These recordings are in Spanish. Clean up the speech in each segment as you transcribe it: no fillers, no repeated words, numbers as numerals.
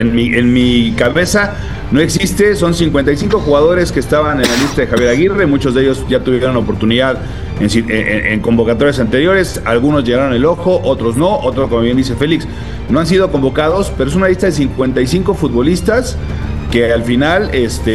en mi cabeza no existe. Son 55 jugadores que estaban en la lista de Javier Aguirre, muchos de ellos ya tuvieron oportunidad en convocatorias anteriores, algunos llegaron el ojo, otros no, otros, como bien dice Félix, no han sido convocados, pero es una lista de 55 futbolistas que al final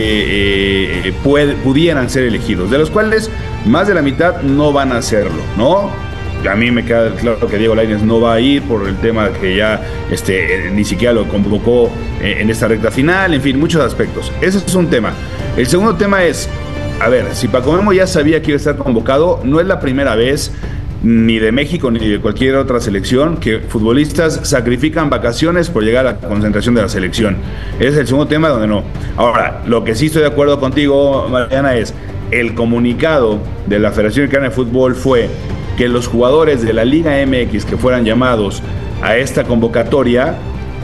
pudieran ser elegidos, de los cuales más de la mitad no van a hacerlo, ¿no? A mí me queda claro que Diego Lainez no va a ir por el tema que ya ni siquiera lo convocó en esta recta final, en fin, muchos aspectos. Ese es un tema. El segundo tema es, a ver, si Paco Memo ya sabía que iba a estar convocado, no es la primera vez, ni de México ni de cualquier otra selección, que futbolistas sacrifican vacaciones por llegar a la concentración de la selección. Ese es el segundo tema donde no. Ahora, lo que sí estoy de acuerdo contigo, Mariana, es el comunicado de la Federación Mexicana de Fútbol fue que los jugadores de la Liga MX que fueran llamados a esta convocatoria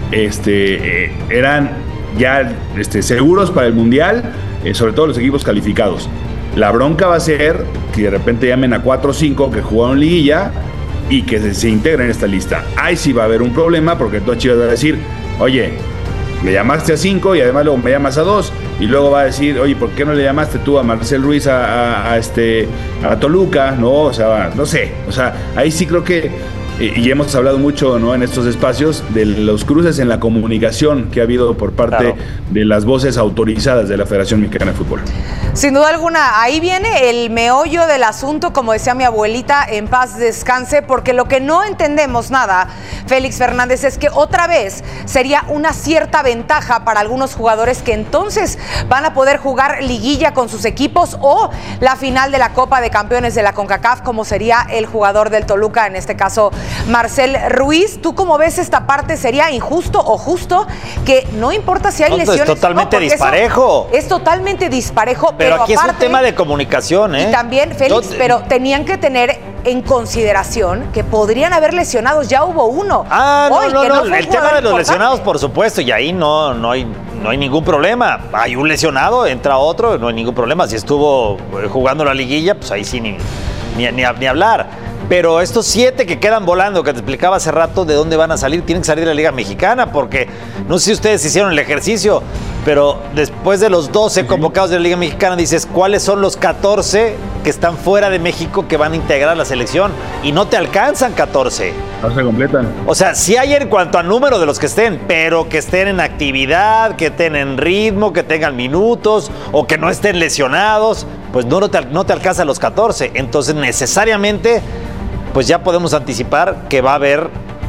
eran ya seguros para el Mundial, sobre todo los equipos calificados. La bronca va a ser que de repente llamen a 4 o 5 que jugaron liguilla y que se integren en esta lista. Ahí sí va a haber un problema, porque todo Chivas va a decir, oye, me llamaste a 5 y además luego me llamas a 2, y luego va a decir, oye, ¿por qué no le llamaste tú a Marcel Ruiz a Toluca? No, o sea, no sé, o sea, ahí sí creo que y hemos hablado mucho, ¿no?, en estos espacios de los cruces en la comunicación que ha habido por parte de las voces autorizadas de la Federación Mexicana de Fútbol. Sin duda alguna, ahí viene el meollo del asunto, como decía mi abuelita, en paz descanse, porque lo que no entendemos nada, Félix Fernández, es que otra vez sería una cierta ventaja para algunos jugadores que entonces van a poder jugar liguilla con sus equipos o la final de la Copa de Campeones de la CONCACAF, como sería el jugador del Toluca, en este caso Marcel Ruiz. ¿Tú cómo ves esta parte? ¿Sería injusto o justo que no importa si hay lesiones? Es totalmente disparejo. Es totalmente disparejo, pero aquí aparte, es un tema de comunicación, ¿eh? Y también, Félix, pero tenían que tener en consideración que podrían haber lesionados. Ya hubo uno. No. El tema de los lesionados, por supuesto, y ahí no hay ningún problema. Hay un lesionado, entra otro, no hay ningún problema. Si estuvo jugando la liguilla, pues ahí sí ni hablar. Pero estos 7 que quedan volando, que te explicaba hace rato de dónde van a salir, tienen que salir de la Liga Mexicana, porque no sé si ustedes hicieron el ejercicio, pero después de los 12 convocados de la Liga Mexicana, dices, ¿cuáles son los 14 que están fuera de México que van a integrar la selección? Y no te alcanzan 14. No se completan. O sea, sí hay en cuanto a número de los que estén, pero que estén en actividad, que estén en ritmo, que tengan minutos, o que no estén lesionados, pues no te alcanzan los 14. Entonces, necesariamente, pues ya podemos anticipar que va a haber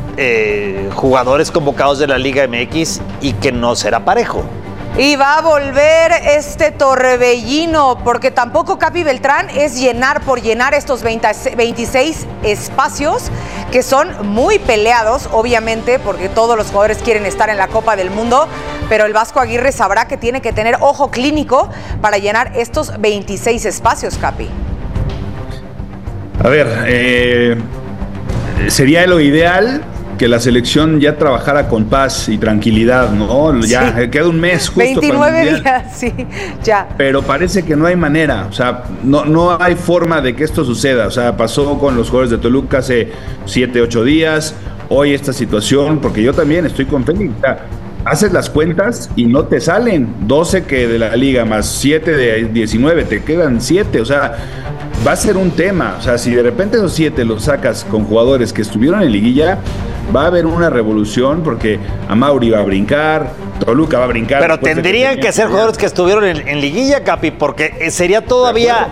jugadores convocados de la Liga MX y que no será parejo. Y va a volver este torbellino, porque tampoco Capi Beltrán es llenar por llenar estos 26 espacios que son muy peleados, obviamente, porque todos los jugadores quieren estar en la Copa del Mundo, pero el Vasco Aguirre sabrá que tiene que tener ojo clínico para llenar estos 26 espacios, Capi. A ver, sería lo ideal que la selección ya trabajara con paz y tranquilidad, ¿no? Ya sí. Queda un mes justo 29 días, sí, ya. Pero parece que no hay manera, o sea, no hay forma de que esto suceda. O sea, pasó con los jugadores de Toluca hace 7, 8 días, hoy esta situación, porque yo también estoy con Félix. O sea, haces las cuentas y no te salen 12 que de la liga más 7 de 19, te quedan 7, o sea, va a ser un tema. O sea, si de repente esos 7 los sacas con jugadores que estuvieron en liguilla, va a haber una revolución, porque Amauri va a brincar, Toluca va a brincar. Pero tendrían que ser jugadores que estuvieron en liguilla, Capi, porque sería todavía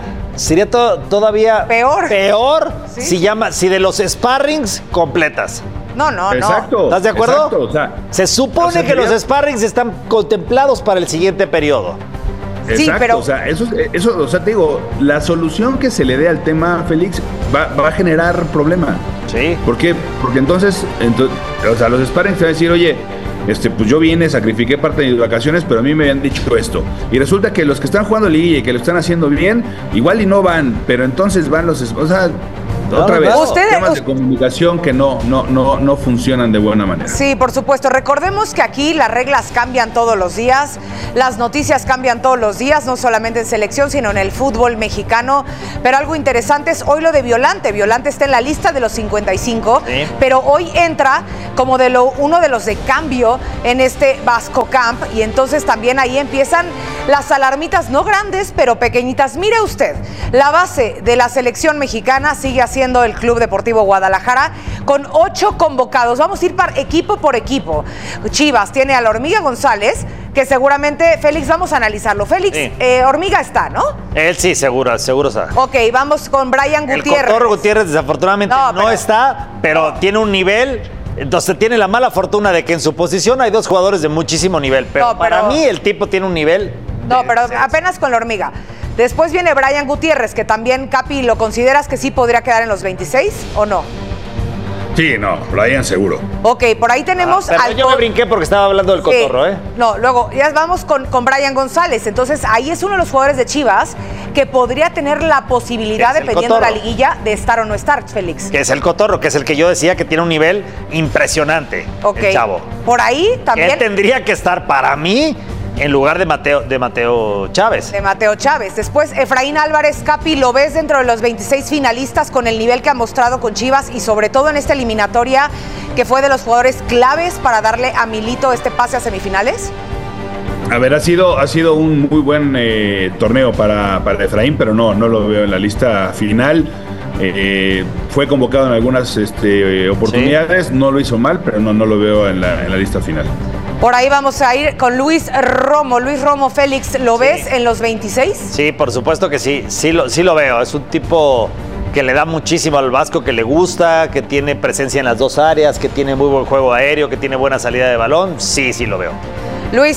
peor ¿sí? si de los sparrings completas. No. Exacto. ¿Estás de acuerdo? Exacto, o sea, se supone que los sparrings están contemplados para el siguiente periodo. Exacto, sí, pero o sea, eso, o sea, te digo, la solución que se le dé al tema, Félix, va a generar problema. Sí. ¿Por qué? Porque entonces, o sea, los sparring te van a decir, oye, pues yo vine, sacrifiqué parte de mis vacaciones, pero a mí me habían dicho esto. Y resulta que los que están jugando liguilla y que lo están haciendo bien, igual y no van, pero entonces van o sea, otra vez, temas de comunicación que no funcionan de buena manera. Sí, por supuesto. Recordemos que aquí las reglas cambian todos los días, las noticias cambian todos los días, no solamente en selección, sino en el fútbol mexicano. Pero algo interesante es hoy lo de Violante. Violante está en la lista de los 55, sí, pero hoy entra como uno de los de cambio en este Vasco Camp, y entonces también ahí empiezan las alarmitas, no grandes, pero pequeñitas. Mire usted, la base de la selección mexicana sigue haciendo el Club Deportivo Guadalajara con 8 convocados. Vamos a ir equipo por equipo. Chivas tiene a la Hormiga González, que seguramente, Félix, vamos a analizarlo. Félix, sí. Hormiga está, ¿no? Él sí, seguro está. Ok, vamos con Brian Gutiérrez. El Cotorro Gutiérrez desafortunadamente no está, pero tiene un nivel. Entonces tiene la mala fortuna de que en su posición hay 2 jugadores de muchísimo nivel. Pero para mí el tipo tiene un nivel. No, pero apenas con la Hormiga. Después viene Brian Gutiérrez, que también, Capi, ¿lo consideras que sí podría quedar en los 26 o no? Sí, no, Brian seguro. Ok, por ahí tenemos al... Yo me brinqué porque estaba hablando del Cotorro, ¿eh? No, luego ya vamos con Brian González. Entonces ahí es uno de los jugadores de Chivas que podría tener la posibilidad, dependiendo de la liguilla, de estar o no estar, Félix. Que es el Cotorro, que es el que yo decía que tiene un nivel impresionante, el chavo. Por ahí también... Él tendría que estar, para mí, en lugar de Mateo Chávez. De Mateo Chávez. Después, Efraín Álvarez, Capi, ¿lo ves dentro de los 26 finalistas con el nivel que ha mostrado con Chivas y sobre todo en esta eliminatoria que fue de los jugadores claves para darle a Milito este pase a semifinales? A ver, ha sido un muy buen torneo para Efraín, pero no lo veo en la lista final. Fue convocado en algunas oportunidades, sí, no lo hizo mal, pero no lo veo en la lista final. Por ahí vamos a ir con Luis Romo. Luis Romo, Félix, ¿lo ves en los 26? Sí, por supuesto que sí. Sí lo veo. Es un tipo que le da muchísimo al Vasco, que le gusta, que tiene presencia en las 2 áreas, que tiene muy buen juego aéreo, que tiene buena salida de balón. Sí lo veo. Luis,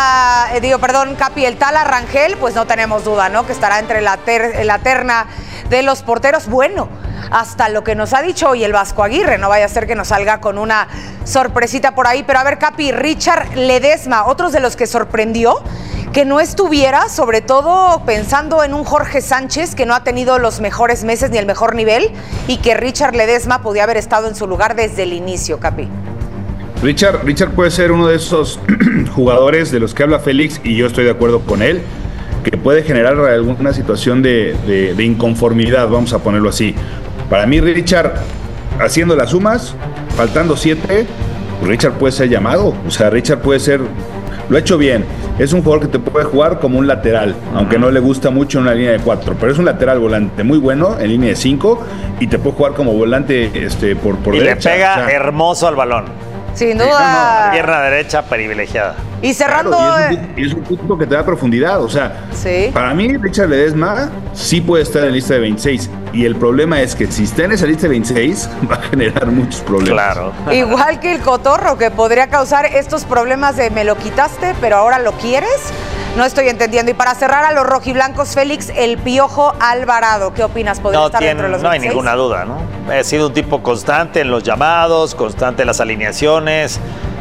Capi, el Tala Rangel, pues no tenemos duda, ¿no? Que estará entre la terna de los porteros. Bueno, hasta lo que nos ha dicho hoy el Vasco Aguirre, no vaya a ser que nos salga con una sorpresita por ahí. Pero a ver, Capi, Richard Ledesma, otros de los que sorprendió que no estuviera, sobre todo pensando en un Jorge Sánchez que no ha tenido los mejores meses ni el mejor nivel, y que Richard Ledesma podía haber estado en su lugar desde el inicio, Capi. Richard puede ser uno de esos jugadores de los que habla Félix, y yo estoy de acuerdo con él, que puede generar alguna situación de inconformidad, vamos a ponerlo así. Para mí, Richard, haciendo las sumas, faltando 7, Richard puede ser llamado. O sea, Richard puede ser, lo ha hecho bien. Es un jugador que te puede jugar como un lateral, aunque no le gusta mucho en una línea de 4, pero es un lateral volante muy bueno en línea de 5 y te puede jugar como volante por y derecha. Y le pega hermoso al balón. Sin duda. Pierna derecha privilegiada. Y cerrando... Claro, y es un tipo que te da profundidad. O sea, sí, para mí Richard Ledesma sí puede estar en la lista de 26. Y el problema es que si está en esa lista de 26, va a generar muchos problemas. Claro. Igual que el Cotorro, que podría causar estos problemas de me lo quitaste, pero ahora lo quieres. No estoy entendiendo. Y para cerrar a los rojiblancos, Félix, el Piojo Alvarado, ¿qué opinas? ¿Podría estar dentro de los 26? No hay ninguna duda, ¿no? Ha sido un tipo constante en los llamados, constante en las alineaciones.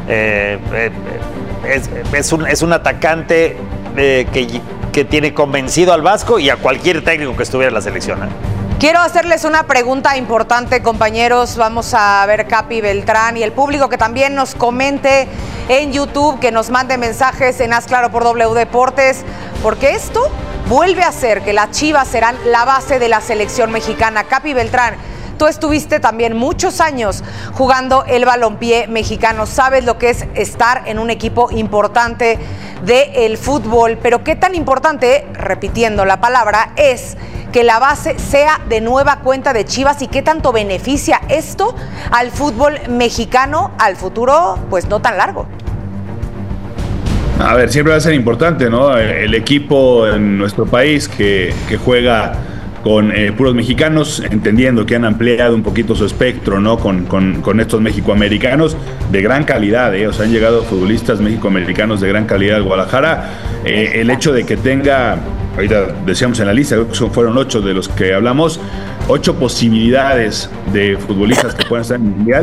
Es un atacante que tiene convencido al Vasco y a cualquier técnico que estuviera en la selección, ¿eh? Quiero hacerles una pregunta importante, compañeros. Vamos a ver, Capi, Beltrán y el público que también nos comente en YouTube, que nos mande mensajes en Haz Claro por W Deportes, porque esto vuelve a ser que las Chivas serán la base de la selección mexicana. Capi, Beltrán, tú estuviste también muchos años jugando el balompié mexicano. Sabes lo que es estar en un equipo importante del fútbol, pero qué tan importante, repitiendo la palabra, es que la base sea de nueva cuenta de Chivas y qué tanto beneficia esto al fútbol mexicano al futuro, pues no tan largo. A ver, siempre va a ser importante, ¿no? El equipo en nuestro país que juega con puros mexicanos, entendiendo que han ampliado un poquito su espectro, ¿no? Con estos mexicoamericanos de gran calidad, O sea, han llegado futbolistas mexicoamericanos de gran calidad al Guadalajara. El hecho de que tenga, ahorita decíamos en la lista, creo que fueron 8 de los que hablamos, 8 posibilidades de futbolistas que puedan estar en el Mundial,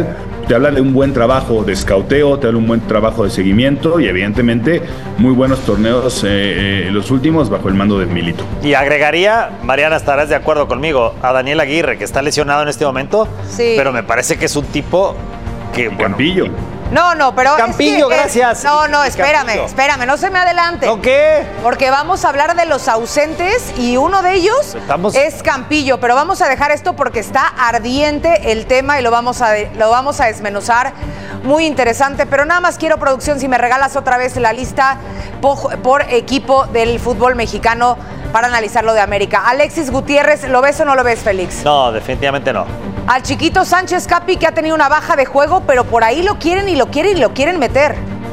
te habla de un buen trabajo de escauteo, te habla de un buen trabajo de seguimiento y evidentemente muy buenos torneos los últimos bajo el mando de Milito. Y agregaría, Mariana, estarás de acuerdo conmigo, a Daniel Aguirre, que está lesionado en este momento, sí, pero me parece que es un tipo que... Campillo. No, pero Campillo, gracias. No, espérame, no se me adelante. ¿No qué? Porque vamos a hablar de los ausentes y uno de ellos es Campillo, pero vamos a dejar esto porque está ardiente el tema y lo vamos a desmenuzar. Muy interesante, pero nada más quiero, producción, si me regalas otra vez la lista por equipo del fútbol mexicano para analizar lo de América. Alexis Gutiérrez, ¿lo ves o no lo ves, Félix? No, definitivamente no. Al chiquito Sánchez, Capi, que ha tenido una baja de juego, pero por ahí lo quieren meter.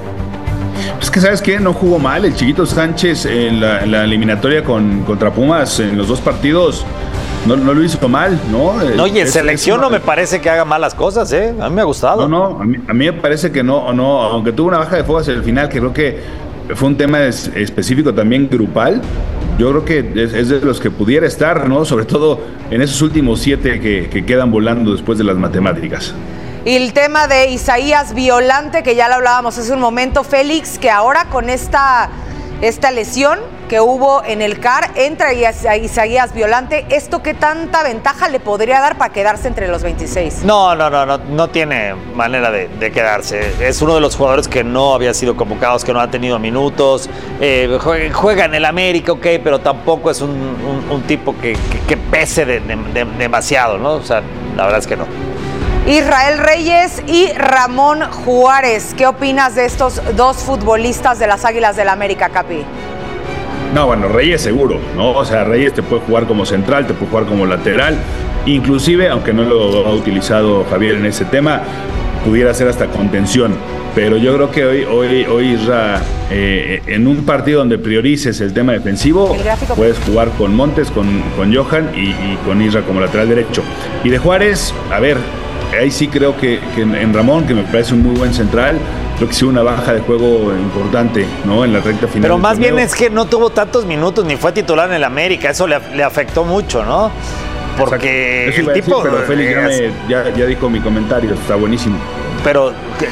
Es que, ¿sabes qué? No jugó mal el chiquito Sánchez en la eliminatoria contra Pumas en los 2 partidos. No lo hizo mal, ¿no? No, y en selección no me parece que haga malas cosas, ¿eh? A mí me ha gustado. No, a mí me parece que no, aunque tuvo una baja de fuego hacia el final, que creo que fue un tema específico también grupal. Yo creo que es de los que pudiera estar, ¿no? Sobre todo en esos últimos 7 que quedan volando después de las matemáticas. Y el tema de Isaías Violante, que ya lo hablábamos hace un momento, Félix, que ahora con esta lesión que hubo en el CAR, entra Isaías Violante. ¿Esto qué tanta ventaja le podría dar para quedarse entre los 26? No tiene manera de quedarse. Es uno de los jugadores que no había sido convocados, que no ha tenido minutos. Juega en el América, ok, pero tampoco es un tipo que pese demasiado, ¿no? O sea, la verdad es que no. Israel Reyes y Ramón Juárez. ¿Qué opinas de estos 2 futbolistas de las Águilas del América, Capi? No, bueno, Reyes seguro, ¿no? O sea, Reyes te puede jugar como central, te puede jugar como lateral, inclusive, aunque no lo ha utilizado Javier en ese tema, pudiera ser hasta contención. Pero yo creo que hoy Isra, en un partido donde priorices el tema defensivo, puedes jugar con Montes, con Johan y con Isra como lateral derecho. Y de Juárez, a ver, ahí sí creo que en Ramón, que me parece un muy buen central, creo que sí una baja de juego importante, ¿no? En la recta final. Pero más bien es que no tuvo tantos minutos ni fue titular en el América, eso le afectó mucho, ¿no? Porque el tipo... Decir, pero Félix ya dijo mi comentario, está buenísimo. Pero...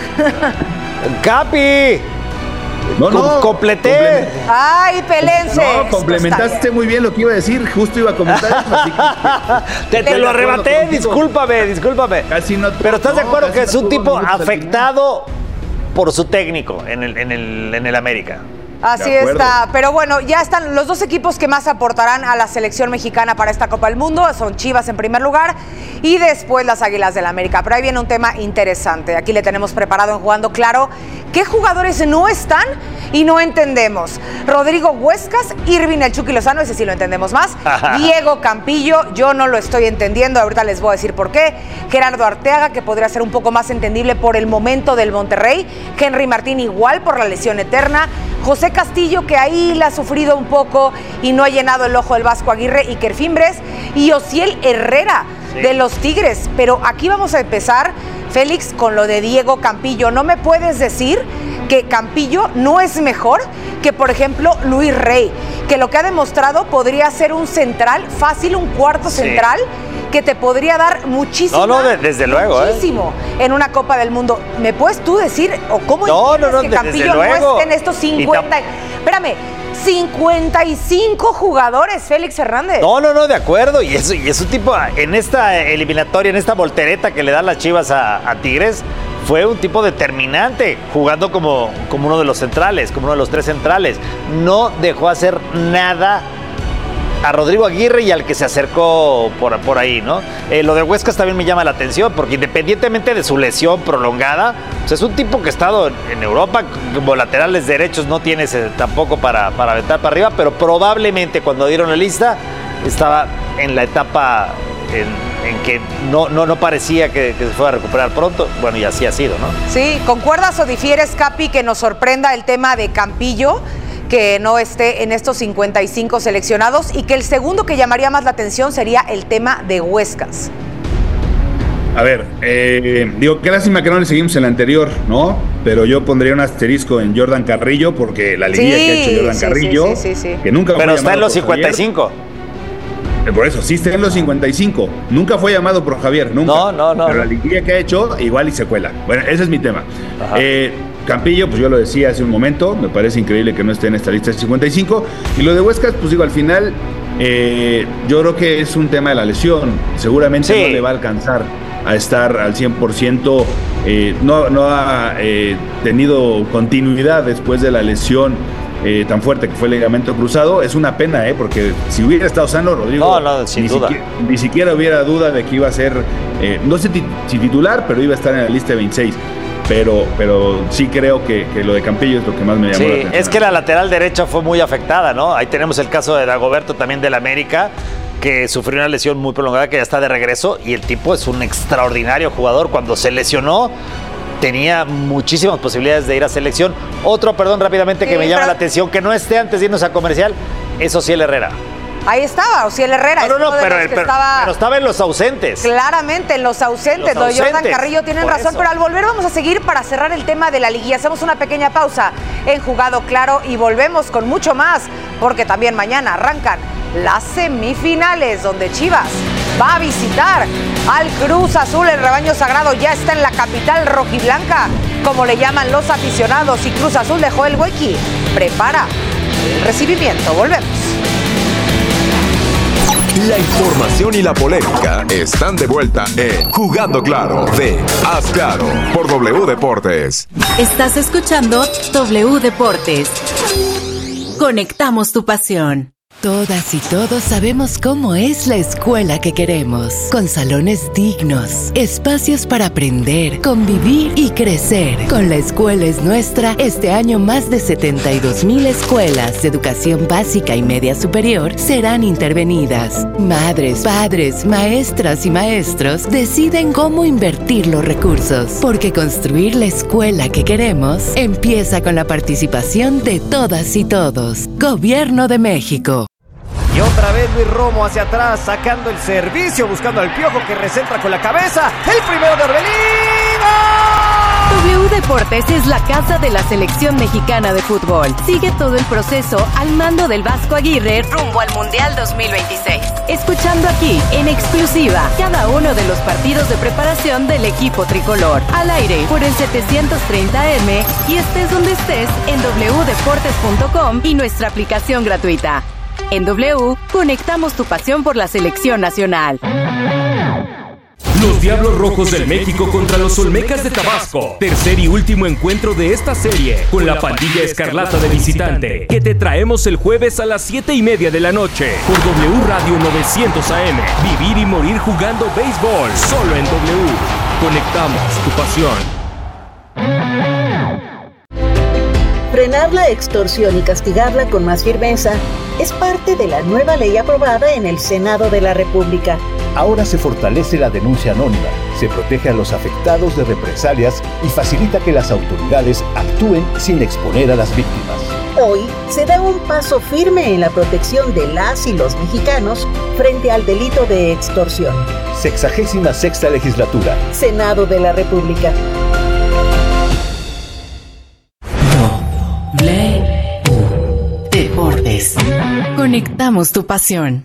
¡Capi! No, completé. ¡Ay, pelense! No, complementaste muy bien lo que iba a decir. Justo iba a comentar eso, así que te lo arrebaté, discúlpame. Casi no. Pero ¿estás de acuerdo que es un tipo afectado por su técnico en el América? Así está, pero bueno, ya están los 2 equipos que más aportarán a la selección mexicana para esta Copa del Mundo, son Chivas en primer lugar y después las Águilas del América, pero ahí viene un tema interesante, aquí le tenemos preparado en Jugando Claro, ¿qué jugadores no están y no entendemos? Rodrigo Huescas, Irving El Chucky Lozano, ese sí lo entendemos más, Diego Campillo, yo no lo estoy entendiendo, ahorita les voy a decir por qué, Gerardo Arteaga, que podría ser un poco más entendible por el momento del Monterrey, Henry Martín igual por la lesión eterna, José Castillo, que ahí la ha sufrido un poco y no ha llenado el ojo del Vasco Aguirre, Iker Fimbres y Osiel Herrera de los Tigres. Pero aquí vamos a empezar, Félix, con lo de Diego Campillo. ¿No me puedes decir que Campillo no es mejor que, por ejemplo, Luis Rey? Que lo que ha demostrado podría ser un central, fácil, un cuarto central, que te podría dar muchísimo. Desde luego. Muchísimo en una Copa del Mundo. ¿Me puedes tú decir o cómo entiendes que Campillo no esté en estos 50? Espérame, 55 jugadores, Félix Hernández. No, de acuerdo. Y es un tipo, en esta eliminatoria, en esta voltereta que le dan las Chivas a Tigres, fue un tipo determinante, jugando como uno de los centrales, como uno de los 3 centrales. No dejó hacer nada a Rodrigo Aguirre y al que se acercó por ahí, ¿no? Lo de Huescas también me llama la atención, porque independientemente de su lesión prolongada, pues es un tipo que ha estado en Europa, como laterales derechos no tienes tampoco para aventar para arriba, pero probablemente cuando dieron la lista estaba en la etapa en que no parecía que se fuera a recuperar pronto. Bueno, y así ha sido, ¿no? Sí, ¿concuerdas o difieres, Capi, que nos sorprenda el tema de Campillo, que no esté en estos 55 seleccionados, y que el segundo que llamaría más la atención sería el tema de Huescas? A ver, qué lástima que no le seguimos en la anterior, ¿no? Pero yo pondría un asterisco en Jordan Carrillo, porque la liguilla que ha hecho Jordan Carrillo, que nunca pero está en los 55. Por eso, sí está en los 55. Nunca fue llamado por Javier, nunca. No. Pero la liguilla que ha hecho, igual y se cuela. Bueno, ese es mi tema. Campillo, pues yo lo decía hace un momento, me parece increíble que no esté en esta lista de 55. Y lo de Huescas, pues digo, al final, yo creo que es un tema de la lesión. Seguramente no le va a alcanzar a estar al 100%. No ha tenido continuidad después de la lesión tan fuerte que fue el ligamento cruzado. Es una pena, porque si hubiera estado sano, Rodrigo, sin duda. Ni siquiera hubiera duda de que iba a ser, no sé si titular, pero iba a estar en la lista de 26. Pero sí creo que lo de Campillo es lo que más me llamó la atención. Es que la lateral derecha fue muy afectada, ¿no? Ahí tenemos el caso de Dagoberto también del América, que sufrió una lesión muy prolongada, que ya está de regreso, y el tipo es un extraordinario jugador. Cuando se lesionó, tenía muchísimas posibilidades de ir a selección. Otro, rápidamente, que me llama la atención, que no esté antes de irnos a comercial, es Ociel Herrera. Ahí estaba, Ociel Herrera. Pero estaba en los ausentes. Claramente, en los ausentes. Lo de Jordan Carrillo tienen razón, pero al volver vamos a seguir para cerrar el tema de la liguilla. Hacemos una pequeña pausa en Jugado Claro y volvemos con mucho más, porque también mañana arrancan las semifinales, donde Chivas va a visitar al Cruz Azul. El rebaño sagrado ya está en la capital rojiblanca, como le llaman los aficionados, y Cruz Azul dejó el Huequi. Prepara el recibimiento. Volvemos. La información y la polémica están de vuelta en Jugando Claro de Haz Claro por W Deportes. Estás escuchando W Deportes. Conectamos tu pasión. Todas y todos sabemos cómo es la escuela que queremos, con salones dignos, espacios para aprender, convivir y crecer. Con La Escuela es Nuestra, este año más de 72,000 escuelas de educación básica y media superior serán intervenidas. Madres, padres, maestras y maestros deciden cómo invertir los recursos, porque construir la escuela que queremos empieza con la participación de todas y todos. Gobierno de México. Y otra vez Luis Romo hacia atrás, sacando el servicio, buscando al Piojo, que recentra con la cabeza. El primero de Orbelín. W Deportes es la casa de la selección mexicana de fútbol. Sigue todo el proceso al mando del Vasco Aguirre rumbo al Mundial 2026. Escuchando aquí, en exclusiva, cada uno de los partidos de preparación del equipo tricolor. Al aire por el 730M y estés donde estés en wdeportes.com y nuestra aplicación gratuita. En W, conectamos tu pasión por la selección nacional. Los Diablos Rojos del México contra los Olmecas de Tabasco. Tercer y último encuentro de esta serie con la pandilla escarlata de visitante, que te traemos el jueves a las 7:30 de la noche por W Radio 900 AM. Vivir y morir jugando béisbol, solo en W. Conectamos tu pasión. Frenar la extorsión y castigarla con más firmeza es parte de la nueva ley aprobada en el Senado de la República. Ahora se fortalece la denuncia anónima, se protege a los afectados de represalias y facilita que las autoridades actúen sin exponer a las víctimas. Hoy se da un paso firme en la protección de las y los mexicanos frente al delito de extorsión. 66ª legislatura. Senado de la República. Deportes. Conectamos tu pasión.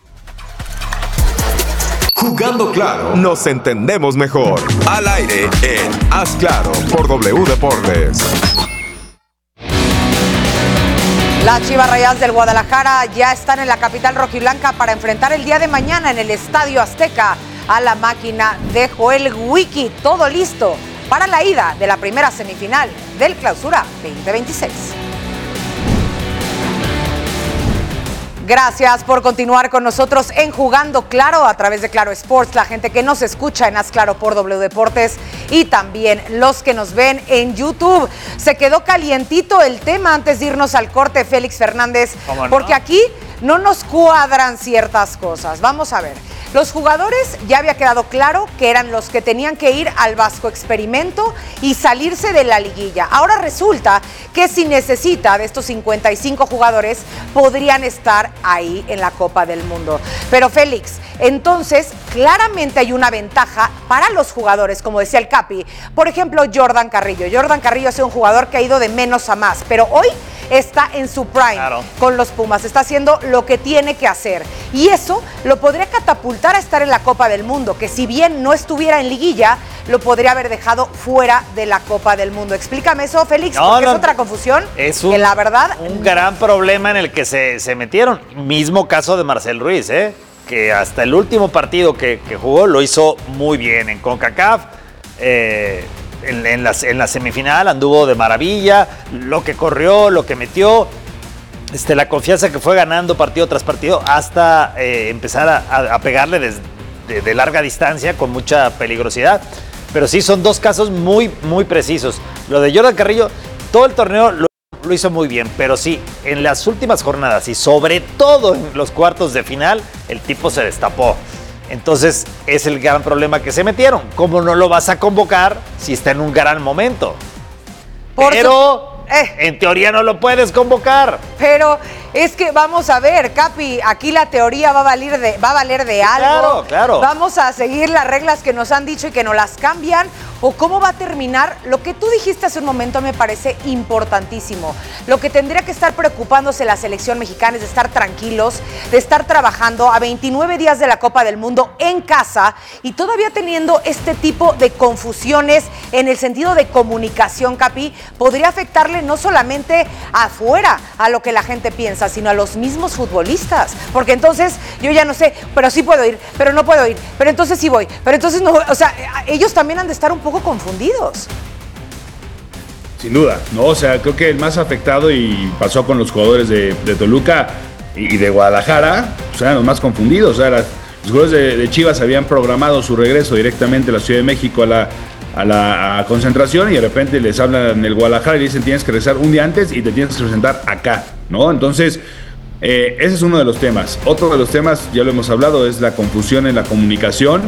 Jugando Claro, nos entendemos mejor. Al aire en Haz Claro por W Deportes. Las Chivas Rayadas del Guadalajara ya están en la capital rojiblanca para enfrentar el día de mañana en el Estadio Azteca a la máquina de Joel Wiki. Todo listo para la ida de la primera semifinal del Clausura 2026. Gracias por continuar con nosotros en Jugando Claro a través de Claro Sports, la gente que nos escucha en Haz Claro por W Deportes y también los que nos ven en YouTube. Se quedó calientito el tema antes de irnos al corte, Félix Fernández, porque aquí no nos cuadran ciertas cosas. Vamos a ver. Los jugadores ya había quedado claro que eran los que tenían que ir al Vasco Experimento y salirse de la liguilla. Ahora resulta que si necesita de estos 55 jugadores, podrían estar ahí en la Copa del Mundo. Pero Félix, entonces claramente hay una ventaja para los jugadores, como decía el Capi. Por ejemplo, Jordan Carrillo. Jordan Carrillo ha sido un jugador que ha ido de menos a más, pero hoy está en su prime con los Pumas, está haciendo lo que tiene que hacer. Y eso lo podría catapultar a estar en la Copa del Mundo, que si bien no estuviera en liguilla, lo podría haber dejado fuera de la Copa del Mundo. Explícame eso, Félix, porque es otra confusión que la verdad... Un gran problema en el que se metieron. Mismo caso de Marcel Ruiz, que hasta el último partido que jugó lo hizo muy bien en CONCACAF. En la semifinal anduvo de maravilla, lo que corrió, lo que metió, la confianza que fue ganando partido tras partido hasta empezar a pegarle de larga distancia con mucha peligrosidad. Pero sí, son dos casos muy, muy precisos. Lo de Jordan Carrillo, todo el torneo lo hizo muy bien, pero sí, en las últimas jornadas y sobre todo en los cuartos de final, el tipo se destapó. Entonces, es el gran problema que se metieron. ¿Cómo no lo vas a convocar si está en un gran momento? Pero, en teoría no lo puedes convocar. Pero es que vamos a ver, Capi, aquí la teoría va a valer de algo. Claro. Vamos a seguir las reglas que nos han dicho y que nos las cambian. ¿O cómo va a terminar? Lo que tú dijiste hace un momento me parece importantísimo. Lo que tendría que estar preocupándose la selección mexicana es de estar tranquilos, de estar trabajando a 29 días de la Copa del Mundo en casa y todavía teniendo este tipo de confusiones en el sentido de comunicación, Capi, podría afectarle no solamente afuera a lo que la gente piensa, sino a los mismos futbolistas. Porque entonces yo ya no sé, pero sí puedo ir, pero no puedo ir, pero entonces sí voy, pero entonces no voy. O sea, ellos también han de estar un poco confundidos. Sin duda, ¿no? O sea, creo que el más afectado, y pasó con los jugadores de Toluca y de Guadalajara, pues eran los más confundidos. O sea, los jugadores de Chivas habían programado su regreso directamente a la Ciudad de México a la concentración y de repente les hablan en el Guadalajara y dicen tienes que regresar un día antes y te tienes que presentar acá, ¿no? Entonces, ese es uno de los temas. Otro de los temas, ya lo hemos hablado, es la confusión en la comunicación.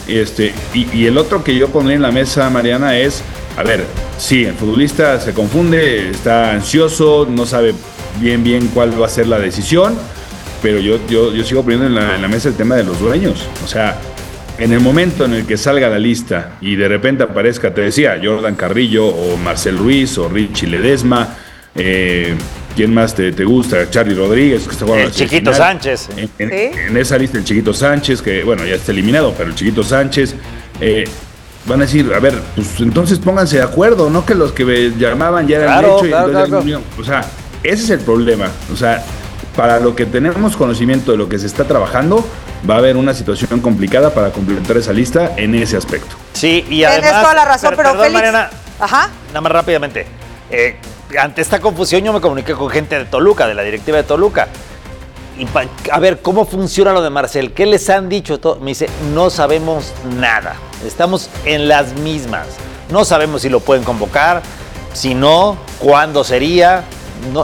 Y el otro que yo pondría en la mesa, Mariana, es, a ver, sí, el futbolista se confunde, está ansioso, no sabe bien cuál va a ser la decisión, pero yo sigo poniendo en la mesa el tema de los dueños. O sea, en el momento en el que salga la lista y de repente aparezca, te decía, Jordan Carrillo o Marcel Ruiz o Richie Ledesma, ¿quién más te gusta? Charly Rodríguez, que está jugando el Chiquito Sánchez. En esa lista el Chiquito Sánchez, que bueno, ya está eliminado, pero el Chiquito Sánchez, van a decir, a ver, pues entonces pónganse de acuerdo, no que los que llamaban ya eran hecho y entonces o sea, ese es el problema. O sea, para lo que tenemos conocimiento de lo que se está trabajando, va a haber una situación complicada para completar esa lista en ese aspecto. Sí, y además... Tienes toda la razón, pero perdón, Félix... Mariana, Ajá. Nada más rápidamente. Ante esta confusión yo me comuniqué con gente de Toluca, de la directiva de Toluca. Y a ver, ¿cómo funciona lo de Marcel? ¿Qué les han dicho? Me dice, no sabemos nada. Estamos en las mismas. No sabemos si lo pueden convocar, si no, cuándo sería. No,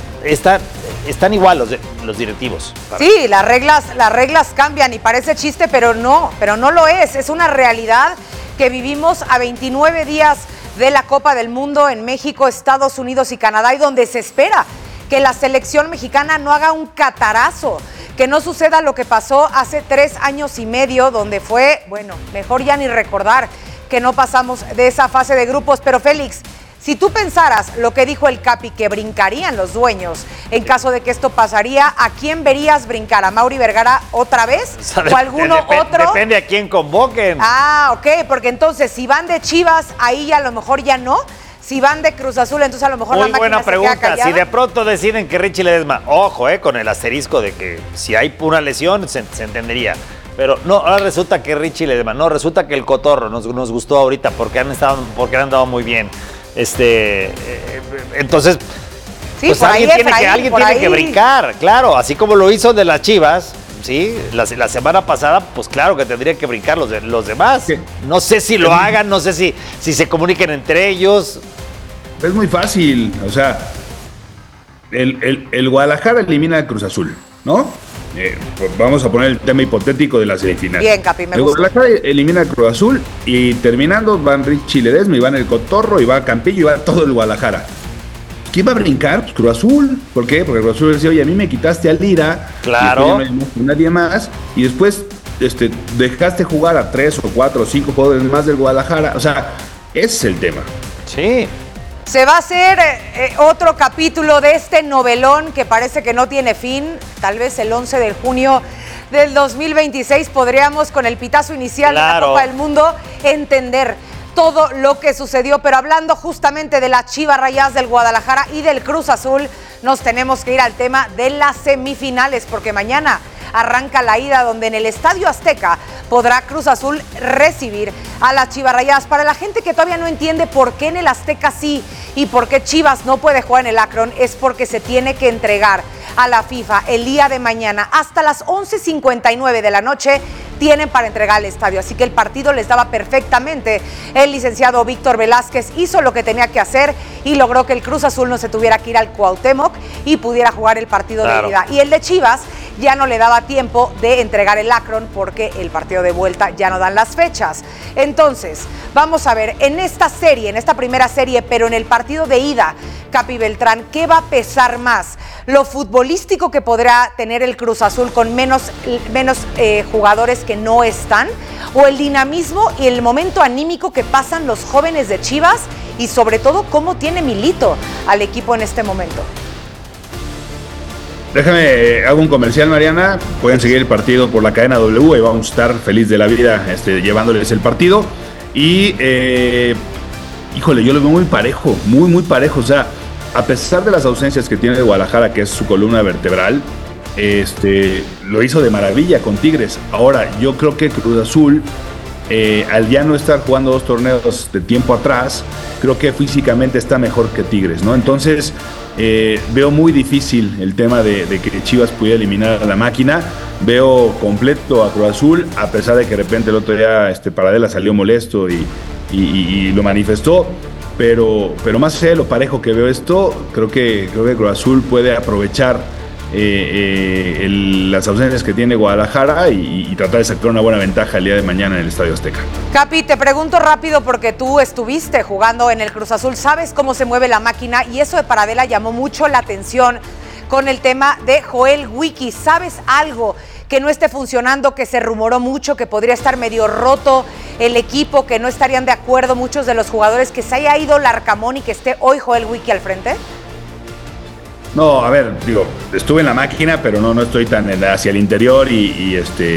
están igual los directivos. Sí, las reglas cambian y parece chiste, pero no lo es. Es una realidad que vivimos a 29 días de la Copa del Mundo en México, Estados Unidos y Canadá, y donde se espera que la selección mexicana no haga un catarazo, que no suceda lo que pasó hace 3 años y medio, donde fue, bueno, mejor ya ni recordar que no pasamos de esa fase de grupos. Pero Félix, si tú pensaras lo que dijo el Capi, que brincarían los dueños en caso de que esto pasaría, ¿a quién verías brincar? ¿A Mauri Vergara otra vez? ¿O alguno otro? Depende a quién convoquen. Ah, ok, porque entonces si van de Chivas, ahí a lo mejor ya no. Si van de Cruz Azul, entonces a lo mejor muy la máquina buena pregunta. Se queda callada. Si de pronto deciden que Richie Ledesma, ojo, con el asterisco de que si hay una lesión se entendería. Pero no, ahora resulta que Richie Ledesma, no, resulta que el Cotorro nos gustó ahorita porque han andado muy bien. Entonces, sí, pues alguien tiene que brincar, claro, así como lo hizo de las Chivas, sí, la semana pasada, pues claro que tendrían que brincar los demás. ¿Qué? No sé si lo hagan, no sé si se comuniquen entre ellos. Es muy fácil, o sea, el Guadalajara elimina a Cruz Azul, ¿no? Pues vamos a poner el tema hipotético de la semifinal. Bien, Capi, me gusta. El Guadalajara elimina a Cruz Azul y terminando van Richie Ledesma y van el Cotorro y va Campillo y va todo el Guadalajara. ¿Quién va a brincar? Pues Cruz Azul. ¿Por qué? Porque Cruz Azul decía, oye, a mí me quitaste al Lira. Claro. Y no hay nadie más. Y después dejaste jugar a 3 o 4 o 5 jugadores más del Guadalajara. O sea, ese es el tema. Sí. Se va a hacer otro capítulo de este novelón que parece que no tiene fin. Tal vez el 11 de junio del 2026 podríamos, con el pitazo inicial de la Copa del Mundo, entender todo lo que sucedió. Pero hablando justamente de las Chivas Rayadas del Guadalajara y del Cruz Azul, nos tenemos que ir al tema de las semifinales, porque mañana arranca la ida, donde en el Estadio Azteca podrá Cruz Azul recibir a las Chivas Rayadas. Para la gente que todavía no entiende por qué en el Azteca sí y por qué Chivas no puede jugar en el Akron, es porque se tiene que entregar a la FIFA el día de mañana. Hasta las 11:59 de la noche tienen para entregar al estadio, así que el partido les daba perfectamente. El licenciado Víctor Velázquez hizo lo que tenía que hacer y logró que el Cruz Azul no se tuviera que ir al Cuauhtémoc y pudiera jugar el partido de ida. Y el de Chivas ya no le daba tiempo de entregar el Akron porque el partido de vuelta ya no dan las fechas. Entonces, vamos a ver, en esta serie, en esta primera serie, pero en el partido de ida, Capi Beltrán, ¿qué va a pesar más? ¿Lo futbolístico que podrá tener el Cruz Azul con menos jugadores que no están? ¿O el dinamismo y el momento anímico que pasan los jóvenes de Chivas? Y sobre todo, ¿cómo tiene Milito al equipo en este momento? Déjame, hago un comercial, Mariana. Pueden seguir el partido por la cadena W y vamos a estar feliz de la vida llevándoles el partido. Y, híjole, yo lo veo muy parejo, muy parejo. O sea, a pesar de las ausencias que tiene Guadalajara, que es su columna vertebral, lo hizo de maravilla con Tigres. Ahora, yo creo que Cruz Azul, al ya no estar jugando 2 torneos de tiempo atrás, creo que físicamente está mejor que Tigres, ¿no? Entonces, veo muy difícil el tema de que Chivas pudiera eliminar a la máquina. Veo completo a Cruz Azul, a pesar de que de repente el otro día Paradela salió molesto y lo manifestó. Pero más allá de lo parejo que veo esto, creo que Cruz Azul puede aprovechar las ausencias que tiene Guadalajara y tratar de sacar una buena ventaja el día de mañana en el Estadio Azteca. Capi, te pregunto rápido porque tú estuviste jugando en el Cruz Azul, sabes cómo se mueve la máquina y eso de Paradela llamó mucho la atención con el tema de Joel Wiki. ¿Sabes algo que no esté funcionando, que se rumoró mucho, que podría estar medio roto el equipo, que no estarían de acuerdo muchos de los jugadores, que se haya ido Larcamón y que esté hoy Joel Wiki al frente? No, a ver, digo, estuve en la máquina, pero no estoy tan hacia el interior y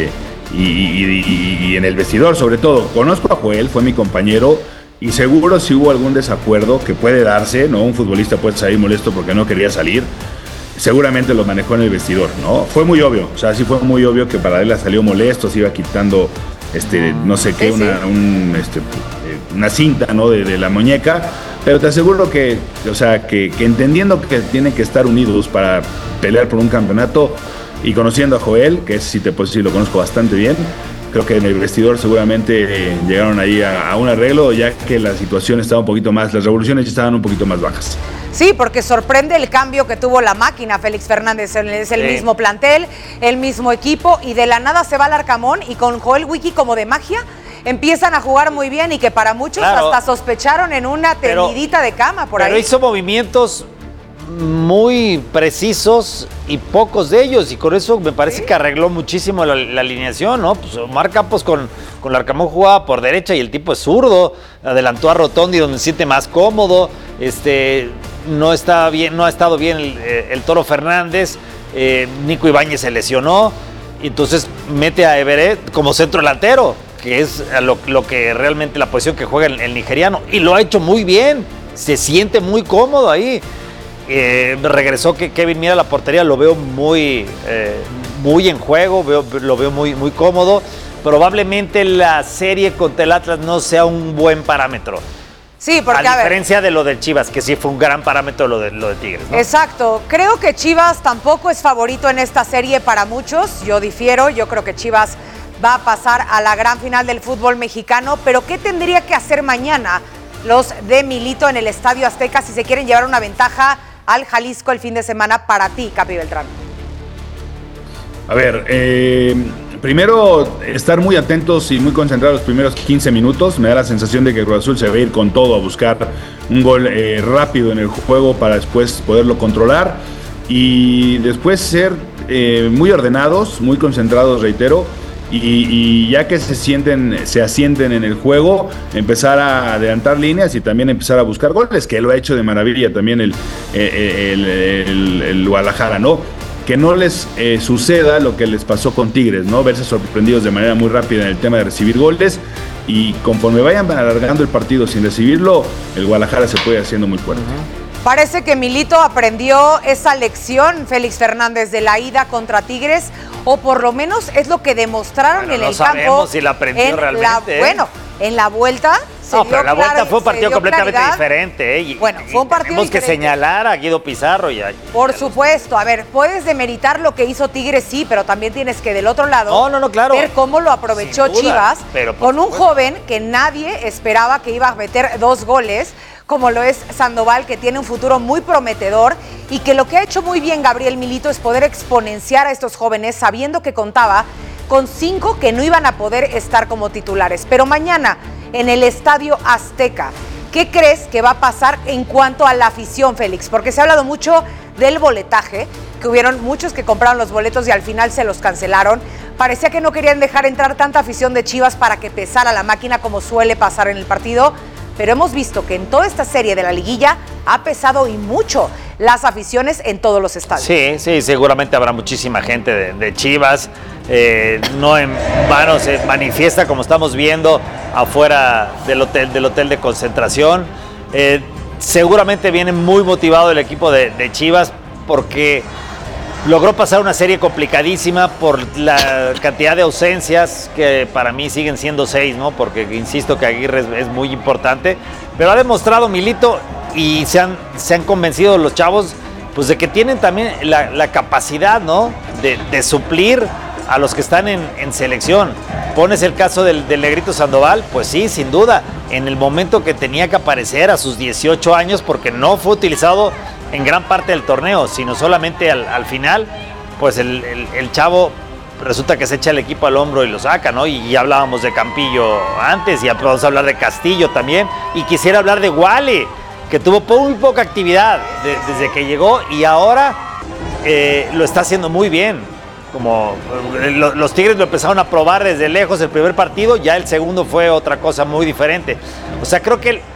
en el vestidor, sobre todo. Conozco a Joel, fue mi compañero, y seguro si hubo algún desacuerdo que puede darse, ¿no? Un futbolista puede salir molesto porque no quería salir. Seguramente lo manejó en el vestidor, ¿no? Fue muy obvio, o sea, sí fue muy obvio que Paradela salió molesto, se iba quitando, no sé qué, una cinta, ¿no? de la muñeca. Pero te aseguro que entendiendo que tienen que estar unidos para pelear por un campeonato y conociendo a Joel, que sí te puedo decir, lo conozco bastante bien, creo que en el vestidor seguramente llegaron ahí a un arreglo, ya que la situación estaba un poquito más, las revoluciones estaban un poquito más bajas. Sí, porque sorprende el cambio que tuvo la máquina. Félix Fernández es el mismo plantel, el mismo equipo, y de la nada se va al Arcamón y con Joel Wiki como de magia empiezan a jugar muy bien y que para muchos hasta sospecharon en una tendidita de cama por ahí. Pero hizo movimientos muy precisos y pocos de ellos, y con eso me parece que arregló muchísimo la alineación, ¿no? Pues Omar Campos con Larcamón jugaba por derecha y el tipo es zurdo, adelantó a Rotondi donde se siente más cómodo, no está bien, no ha estado bien el Toro Fernández, Nico Ibáñez se lesionó, y entonces mete a Everett como centro delantero, que es lo que realmente la posición que juega el nigeriano, y lo ha hecho muy bien, se siente muy cómodo ahí. Regresó que Kevin Mier a la portería, lo veo muy en juego, lo veo muy cómodo. Probablemente la serie contra el Atlas no sea un buen parámetro. Sí, porque a diferencia de lo de Chivas, que sí fue un gran parámetro lo de Tigres, ¿no? Exacto. Creo que Chivas tampoco es favorito en esta serie para muchos. Yo difiero. Yo creo que Chivas va a pasar a la gran final del fútbol mexicano. Pero ¿qué tendría que hacer mañana los de Milito en el Estadio Azteca si se quieren llevar una ventaja al Jalisco el fin de semana para ti, Capi Beltrán? A ver, primero estar muy atentos y muy concentrados los primeros 15 minutos. Me da la sensación de que Cruz Azul se va a ir con todo a buscar un gol rápido en el juego para después poderlo controlar y después ser muy ordenados, muy concentrados, reitero, y ya que se asienten en el juego, empezar a adelantar líneas y también empezar a buscar goles, que lo ha hecho de maravilla también el Guadalajara, ¿no? Que no les suceda lo que les pasó con Tigres, ¿no? Verse sorprendidos de manera muy rápida en el tema de recibir goles, y conforme vayan alargando el partido sin recibirlo, el Guadalajara se puede ir haciendo muy fuerte. Parece que Milito aprendió esa lección, Félix Fernández, de la ida contra Tigres, o por lo menos es lo que demostraron en el campo. No sabemos si la aprendió realmente. Bueno, en la vuelta se dio pero la vuelta fue un partido completamente claridad. Diferente. Y fue un partido tenemos diferente. Que señalar a Guido Pizarro. Por supuesto. A ver, puedes demeritar lo que hizo Tigres, sí, pero también tienes que del otro lado claro. ver cómo lo aprovechó Chivas con un joven que nadie esperaba que iba a meter 2 goles, como lo es Sandoval, que tiene un futuro muy prometedor, y que lo que ha hecho muy bien Gabriel Milito es poder exponenciar a estos jóvenes, sabiendo que contaba con 5 que no iban a poder estar como titulares. Pero mañana, en el Estadio Azteca, ¿qué crees que va a pasar en cuanto a la afición, Félix? Porque se ha hablado mucho del boletaje, que hubieron muchos que compraron los boletos y al final se los cancelaron. Parecía que no querían dejar entrar tanta afición de Chivas para que pesara la máquina, como suele pasar en el partido. Pero hemos visto que en toda esta serie de la liguilla ha pesado y mucho las aficiones en todos los estadios. Sí, seguramente habrá muchísima gente de Chivas. No en vano se manifiesta, como estamos viendo, afuera del hotel de concentración. Seguramente viene muy motivado el equipo de Chivas, porque logró pasar una serie complicadísima por la cantidad de ausencias, que para mí siguen siendo 6, ¿no? Porque insisto que Aguirre es muy importante, pero ha demostrado Milito, y se han convencido los chavos, pues, de que tienen también la capacidad, ¿no? De suplir a los que están en selección. Pones el caso del Negrito Sandoval, pues sí, sin duda, en el momento que tenía que aparecer a sus 18 años, porque no fue utilizado en gran parte del torneo, sino solamente al final, pues el chavo resulta que se echa el equipo al hombro y lo saca, ¿no? Y ya hablábamos de Campillo antes, y vamos a hablar de Castillo también, y quisiera hablar de Wale, que tuvo muy poca actividad desde que llegó, y ahora lo está haciendo muy bien. Como los Tigres lo empezaron a probar desde lejos el primer partido, ya el segundo fue otra cosa muy diferente. O sea, creo que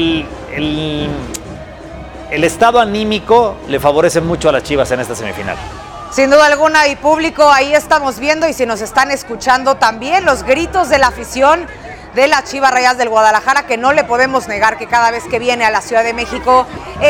el estado anímico le favorece mucho a las Chivas en esta semifinal. Sin duda alguna, y público, ahí estamos viendo, y si nos están escuchando también, los gritos de la afición de las Chivas Rayadas del Guadalajara, que no le podemos negar que cada vez que viene a la Ciudad de México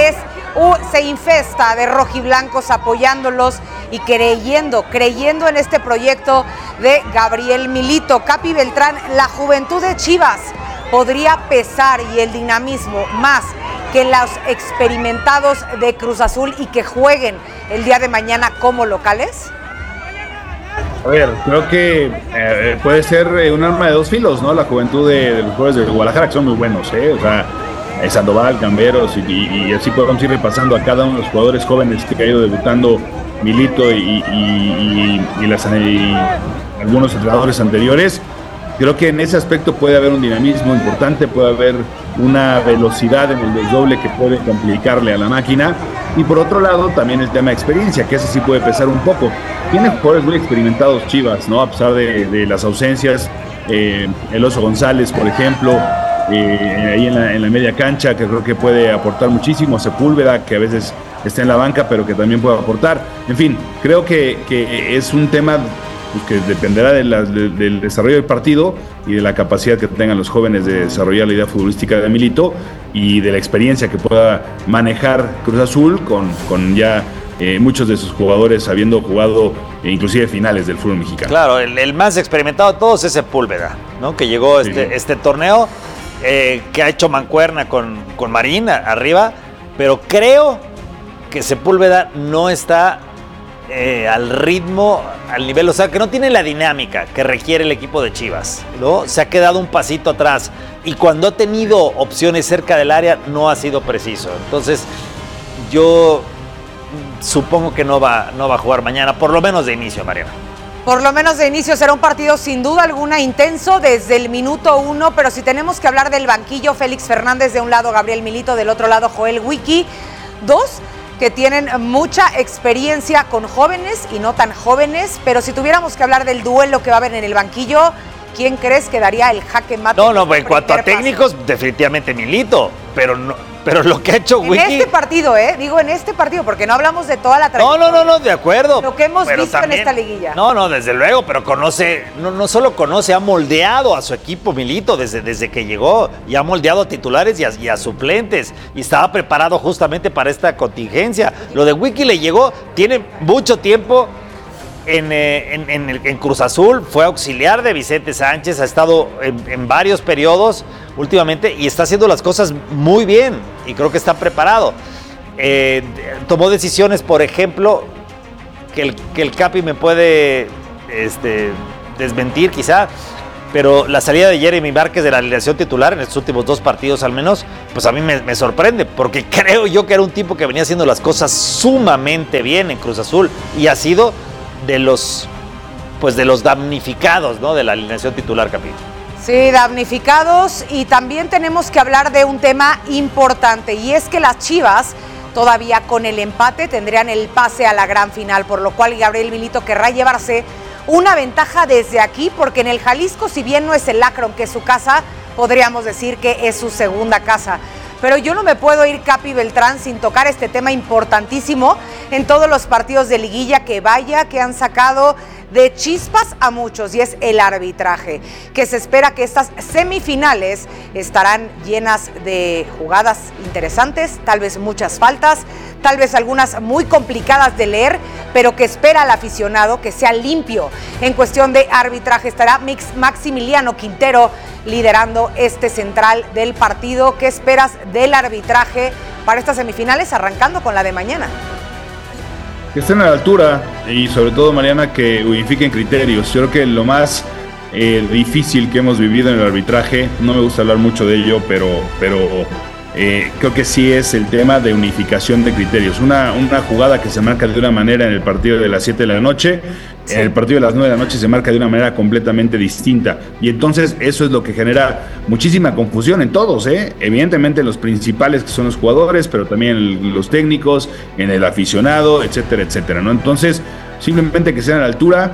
se infesta de rojiblancos apoyándolos y creyendo en este proyecto de Gabriel Milito. Capi Beltrán, la juventud de Chivas podría pesar, y el dinamismo, más que los experimentados de Cruz Azul, y que jueguen el día de mañana como locales. A ver, creo que puede ser un arma de 2 filos, ¿no? La juventud de los jugadores de Guadalajara, que son muy buenos, ¿eh? O sea, Sandoval, Gamberos, y así podemos ir repasando a cada uno de los jugadores jóvenes que ha ido debutando Milito y algunos entrenadores anteriores. Creo que en ese aspecto puede haber un dinamismo importante, puede haber una velocidad en el desdoble que puede complicarle a la máquina. Y por otro lado, también el tema de experiencia, que ese sí puede pesar un poco. Tiene jugadores muy experimentados Chivas, ¿no? A pesar de las ausencias. El Oso González, por ejemplo, ahí en la media cancha, que creo que puede aportar muchísimo. Sepúlveda, que a veces está en la banca, pero que también puede aportar. En fin, creo que es un tema que dependerá del desarrollo del partido y de la capacidad que tengan los jóvenes de desarrollar la idea futbolística de Milito, y de la experiencia que pueda manejar Cruz Azul con ya muchos de sus jugadores habiendo jugado inclusive finales del fútbol mexicano. Claro, el más experimentado de todos es Sepúlveda, ¿no? Que llegó este torneo, que ha hecho mancuerna con Marín arriba, pero creo que Sepúlveda no está al ritmo, al nivel, o sea, que no tiene la dinámica que requiere el equipo de Chivas, ¿no? Se ha quedado un pasito atrás, y cuando ha tenido opciones cerca del área no ha sido preciso. Entonces yo supongo que no va a jugar mañana, por lo menos de inicio, Mariana. Por lo menos de inicio será un partido sin duda alguna intenso desde el minuto 1, pero si tenemos que hablar del banquillo, Félix Fernández de un lado, Gabriel Milito del otro lado, Joel Wiki. 2 que tienen mucha experiencia con jóvenes y no tan jóvenes, pero si tuviéramos que hablar del duelo que va a haber en el banquillo, ¿quién crees que daría el jaque mate? No, en cuanto a técnicos, definitivamente Milito, pero lo que ha hecho Wiki... En este partido, digo en este partido, porque no hablamos de toda la trayectoria. No, de acuerdo. Lo que hemos pero visto también, en esta liguilla. No, desde luego, pero conoce, no solo conoce, ha moldeado a su equipo Milito desde que llegó, y ha moldeado a titulares y a suplentes, y estaba preparado justamente para esta contingencia. Lo de Wiki le llegó, tiene mucho tiempo en Cruz Azul, fue auxiliar de Vicente Sánchez, ha estado en varios periodos últimamente y está haciendo las cosas muy bien y creo que está preparado. Tomó decisiones, por ejemplo, que el Capi me puede desmentir quizá, pero la salida de Jeremy Márquez de la alineación titular en estos últimos 2 partidos al menos, pues a mí me sorprende, porque creo yo que era un tipo que venía haciendo las cosas sumamente bien en Cruz Azul y ha sido de los damnificados, ¿no?, de la alineación titular, Capi. Sí, damnificados, y también tenemos que hablar de un tema importante, y es que las Chivas todavía con el empate tendrían el pase a la gran final, por lo cual Gabriel Milito querrá llevarse una ventaja desde aquí, porque en el Jalisco, si bien no es el Akron, que es su casa, podríamos decir que es su segunda casa. Pero yo no me puedo ir, Capi Beltrán, sin tocar este tema importantísimo en todos los partidos de liguilla, que han sacado de chispas a muchos, y es el arbitraje, que se espera que estas semifinales estarán llenas de jugadas interesantes, tal vez muchas faltas, tal vez algunas muy complicadas de leer, pero que espera al aficionado que sea limpio. En cuestión de arbitraje estará Maximiliano Quintero liderando este central del partido. ¿Qué esperas del arbitraje para estas semifinales, arrancando con la de mañana? Que estén a la altura y sobre todo, Mariana, que unifiquen criterios. Yo creo que lo más difícil que hemos vivido en el arbitraje, no me gusta hablar mucho de ello, pero creo que sí es el tema de unificación de criterios. Una jugada que se marca de una manera en el partido de las 7 de la noche, sí, en el partido de las 9 de la noche se marca de una manera completamente distinta. Y entonces eso es lo que genera muchísima confusión en todos, evidentemente en los principales, que son los jugadores, pero también en los técnicos, en el aficionado, etcétera, etcétera, ¿no? Entonces, simplemente que sean a la altura,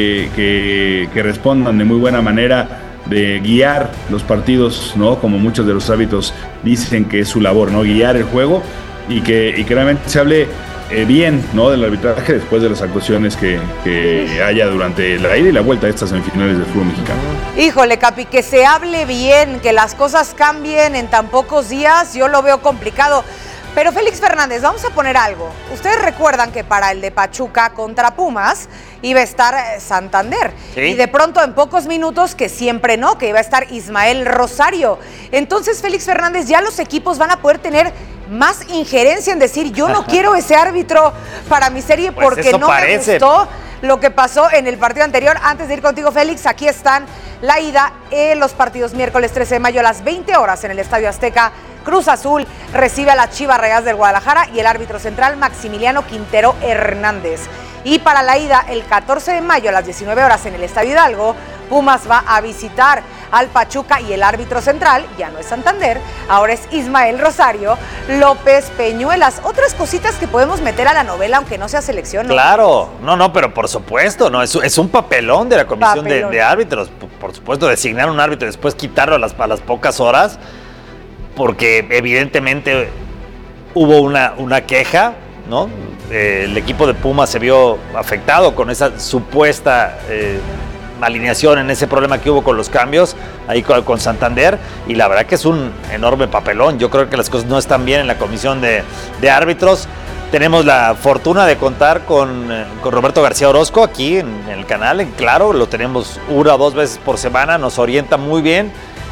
que respondan de muy buena manera, de guiar los partidos, ¿no? Como muchos de los árbitros dicen que es su labor, ¿no? Guiar el juego, y que realmente se hable bien, ¿no?, del arbitraje después de las actuaciones que haya durante la ida y la vuelta de estas semifinales del fútbol mexicano. Híjole, Capi, que se hable bien, que las cosas cambien en tan pocos días, yo lo veo complicado. Pero Félix Fernández, vamos a poner algo. Ustedes recuerdan que para el de Pachuca contra Pumas iba a estar Santander. ¿Sí? Y de pronto en pocos minutos que siempre no, que iba a estar Ismael Rosario. Entonces, Félix Fernández, ya los equipos van a poder tener más injerencia en decir, yo no quiero ese árbitro para mi serie, pues porque no me gustó lo que pasó en el partido anterior. Antes de ir contigo, Félix, aquí están la ida en los partidos. Miércoles 13 de mayo a las 20 horas en el Estadio Azteca. Cruz Azul recibe a las Chivas Rayadas del Guadalajara y el árbitro central Maximiliano Quintero Hernández. Y para la ida, el 14 de mayo a las 19 horas en el Estadio Hidalgo, Pumas va a visitar al Pachuca y el árbitro central ya no es Santander, ahora es Ismael Rosario López Peñuelas. Otras cositas que podemos meter a la novela, aunque no sea selección, ¿no? Claro, no, pero por supuesto, no, es un papelón de la comisión de árbitros. Por supuesto, designar un árbitro y después quitarlo a las pocas horas, porque evidentemente hubo una queja, ¿no? El equipo de Pumas se vio afectado con esa supuesta alineación en ese problema que hubo con los cambios ahí con Santander, y la verdad que es un enorme papelón. Yo creo que las cosas no están bien en la comisión de árbitros. Tenemos la fortuna de contar con Roberto García Orozco aquí en el canal, en Claro, lo tenemos 1 o 2 veces por semana, nos orienta muy bien,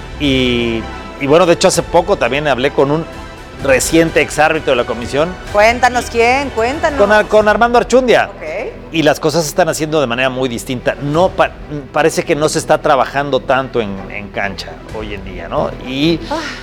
y bueno, de hecho hace poco también hablé con un reciente exárbitro de la comisión. Cuéntanos quién, cuéntanos. Con Armando Archundia. Okay. Y las cosas se están haciendo de manera muy distinta. No parece que no se está trabajando tanto en cancha hoy en día, ¿no? Y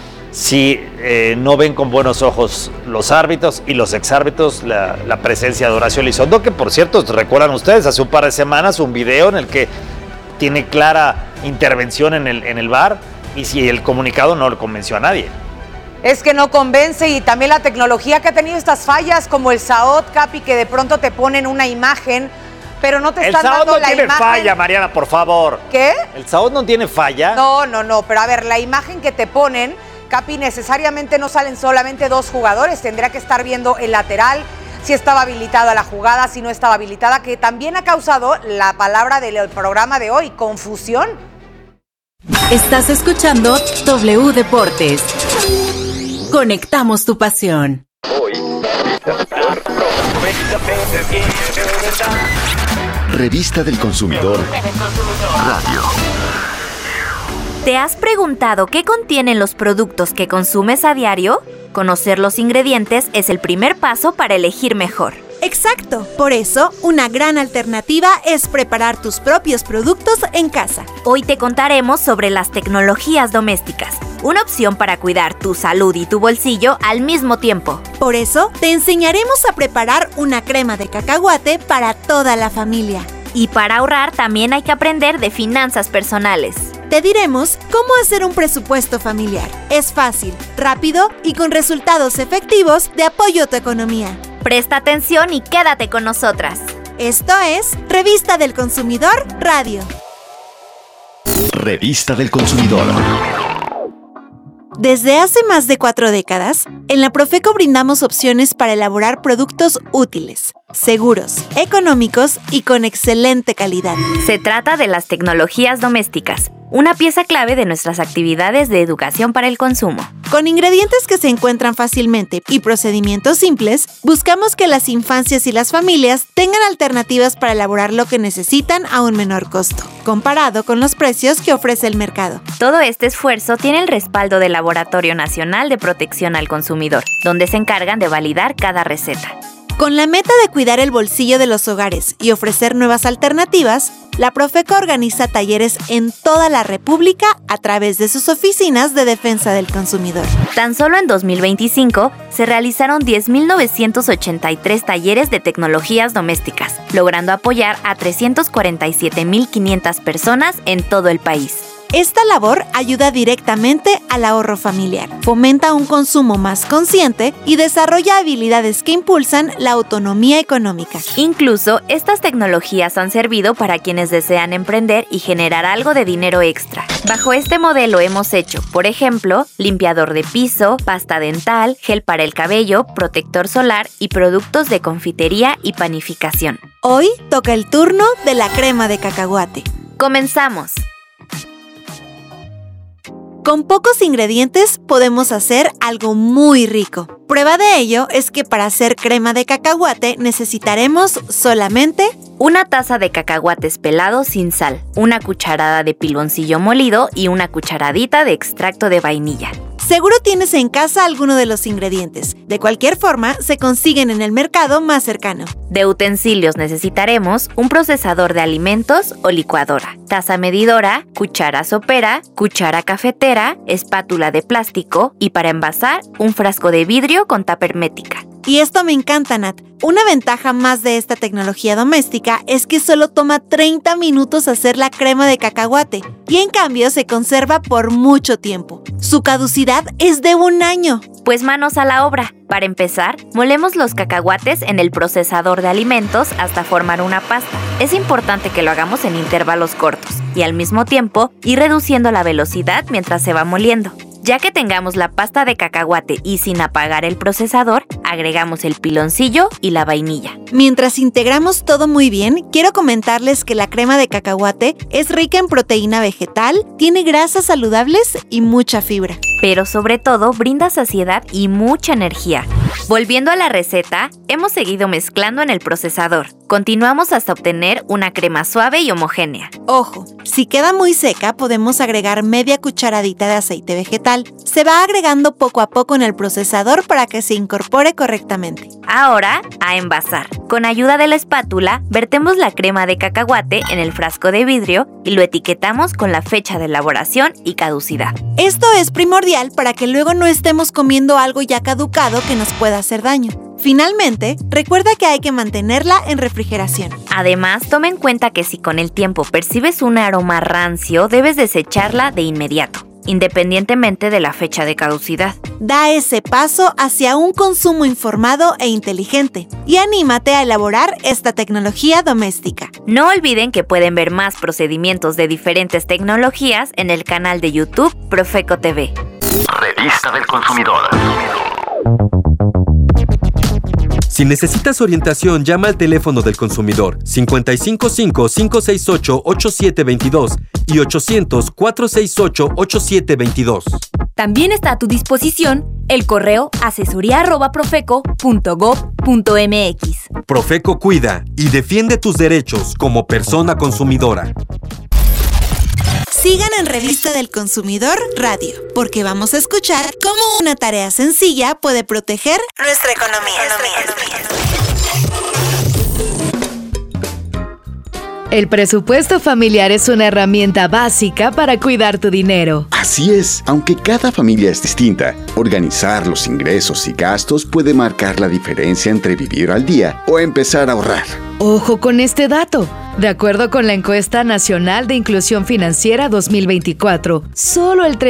si no ven con buenos ojos los árbitros y los exárbitros la presencia de Horacio Elizondo, que por cierto, recuerdan ustedes, hace un par de semanas un video en el que tiene clara intervención en el VAR, y si el comunicado no le convenció a nadie. Es que no convence, y también la tecnología que ha tenido estas fallas, como el SAOT, Capi, que de pronto te ponen una imagen, pero no te están dando la imagen. El SAOT no tiene falla, Mariana, por favor. ¿Qué? ¿El SAOT no tiene falla? No, pero a ver, la imagen que te ponen, Capi, necesariamente no salen solamente 2 jugadores, tendría que estar viendo el lateral, si estaba habilitada la jugada, si no estaba habilitada, que también ha causado la palabra del programa de hoy, confusión. Estás escuchando W Deportes. Conectamos tu pasión. Revista del Consumidor Radio. ¿Te has preguntado qué contienen los productos que consumes a diario? Conocer los ingredientes es el primer paso para elegir mejor. Exacto, por eso una gran alternativa es preparar tus propios productos en casa. Hoy te contaremos sobre las tecnologías domésticas, una opción para cuidar tu salud y tu bolsillo al mismo tiempo. Por eso te enseñaremos a preparar una crema de cacahuate para toda la familia. Y para ahorrar también hay que aprender de finanzas personales. Te diremos cómo hacer un presupuesto familiar. Es fácil, rápido y con resultados efectivos de apoyo a tu economía. Presta atención y quédate con nosotras. Esto es Revista del Consumidor Radio. Revista del Consumidor. Desde hace más de 4 décadas, en la Profeco brindamos opciones para elaborar productos útiles, seguros, económicos y con excelente calidad. Se trata de las tecnologías domésticas, una pieza clave de nuestras actividades de educación para el consumo. Con ingredientes que se encuentran fácilmente y procedimientos simples, buscamos que las infancias y las familias tengan alternativas para elaborar lo que necesitan a un menor costo, comparado con los precios que ofrece el mercado. Todo este esfuerzo tiene el respaldo del Laboratorio Nacional de Protección al Consumidor, donde se encargan de validar cada receta. Con la meta de cuidar el bolsillo de los hogares y ofrecer nuevas alternativas, la Profeco organiza talleres en toda la República a través de sus oficinas de defensa del consumidor. Tan solo en 2025 se realizaron 10.983 talleres de tecnologías domésticas, logrando apoyar a 347.500 personas en todo el país. Esta labor ayuda directamente al ahorro familiar, fomenta un consumo más consciente y desarrolla habilidades que impulsan la autonomía económica. Incluso, estas tecnologías han servido para quienes desean emprender y generar algo de dinero extra. Bajo este modelo hemos hecho, por ejemplo, limpiador de piso, pasta dental, gel para el cabello, protector solar y productos de confitería y panificación. Hoy toca el turno de la crema de cacahuate. ¡Comenzamos! Con pocos ingredientes podemos hacer algo muy rico. Prueba de ello es que para hacer crema de cacahuate necesitaremos solamente una taza de cacahuates pelados sin sal, una cucharada de piloncillo molido y una cucharadita de extracto de vainilla. Seguro tienes en casa alguno de los ingredientes. De cualquier forma, se consiguen en el mercado más cercano. De utensilios necesitaremos un procesador de alimentos o licuadora, taza medidora, cuchara sopera, cuchara cafetera, espátula de plástico y para envasar un frasco de vidrio con tapa hermética. Y esto me encanta, Nat. Una ventaja más de esta tecnología doméstica es que solo toma 30 minutos hacer la crema de cacahuate y en cambio se conserva por mucho tiempo. Su caducidad es de 1 año. Pues manos a la obra. Para empezar, molemos los cacahuates en el procesador de alimentos hasta formar una pasta. Es importante que lo hagamos en intervalos cortos y al mismo tiempo ir reduciendo la velocidad mientras se va moliendo. Ya que tengamos la pasta de cacahuate y sin apagar el procesador, agregamos el piloncillo y la vainilla. Mientras integramos todo muy bien, quiero comentarles que la crema de cacahuate es rica en proteína vegetal, tiene grasas saludables y mucha fibra. Pero sobre todo brinda saciedad y mucha energía. Volviendo a la receta, hemos seguido mezclando en el procesador. Continuamos hasta obtener una crema suave y homogénea. Ojo, si queda muy seca, podemos agregar media cucharadita de aceite vegetal. Se va agregando poco a poco en el procesador para que se incorpore correctamente. Ahora, a envasar. Con ayuda de la espátula, vertemos la crema de cacahuate en el frasco de vidrio y lo etiquetamos con la fecha de elaboración y caducidad. Esto es primordial para que luego no estemos comiendo algo ya caducado que nos pueda hacer daño. Finalmente, recuerda que hay que mantenerla en refrigeración. Además, toma en cuenta que si con el tiempo percibes un aroma rancio, debes desecharla de inmediato. independientemente de la fecha de caducidad. Da ese paso hacia un consumo informado e inteligente y anímate a elaborar esta tecnología doméstica. No olviden que pueden ver más procedimientos de diferentes tecnologías en el canal de YouTube Profeco TV. Revista del Consumidor. Si necesitas orientación, llama al teléfono del consumidor 555-568-8722 y 800-468-8722. También está a tu disposición el correo asesoría@profeco.gov.mx. Profeco cuida y defiende tus derechos como persona consumidora. Sigan en Revista del Consumidor Radio, porque vamos a escuchar cómo una tarea sencilla puede proteger nuestra economía. El presupuesto familiar es una herramienta básica para cuidar tu dinero. Así es, aunque cada familia es distinta, organizar los ingresos y gastos puede marcar la diferencia entre vivir al día o empezar a ahorrar. Ojo con este dato. De acuerdo con la Encuesta Nacional de Inclusión Financiera 2024, solo el